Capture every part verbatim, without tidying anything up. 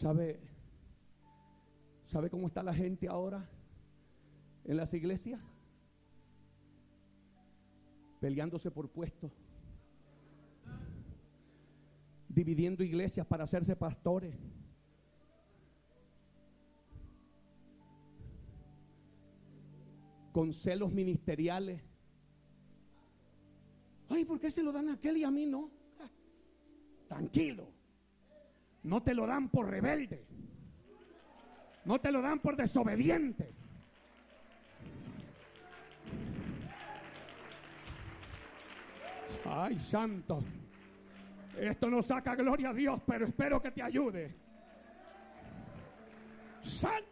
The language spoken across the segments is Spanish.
¿Sabe, ¿Sabe cómo está la gente ahora en las iglesias? Peleándose por puestos, dividiendo iglesias para hacerse pastores. Con celos ministeriales. Ay, ¿por qué se lo dan a aquel y a mí no? Tranquilo. No te lo dan por rebelde. No te lo dan por desobediente. Ay, santo. Esto no saca gloria a Dios, pero espero que te ayude. ¡Santo!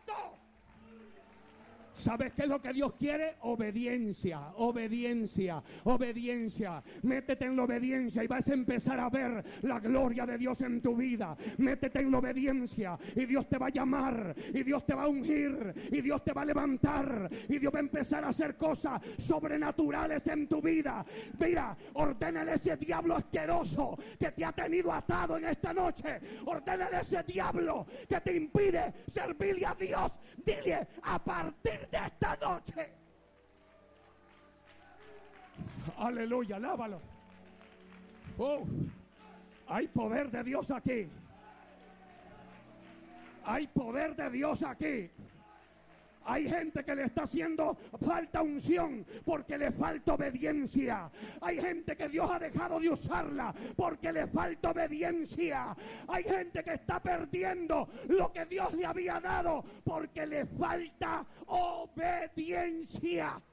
¿Sabes qué es lo que Dios quiere? Obediencia, obediencia, obediencia. Métete en la obediencia y vas a empezar a ver la gloria de Dios en tu vida. Métete en la obediencia y Dios te va a llamar, y Dios te va a ungir, y Dios te va a levantar, y Dios va a empezar a hacer cosas sobrenaturales en tu vida. Mira, ordénale a ese diablo asqueroso que te ha tenido atado en esta noche. Ordénale a ese diablo que te impide servirle a Dios. Dile, a partir de esta noche. Aleluya, alábalo. Oh, hay poder de Dios aquí. Hay poder de Dios aquí. Hay gente que le está haciendo falta unción porque le falta obediencia. Hay gente que Dios ha dejado de usarla porque le falta obediencia. Hay gente que está perdiendo lo que Dios le había dado porque le falta obediencia.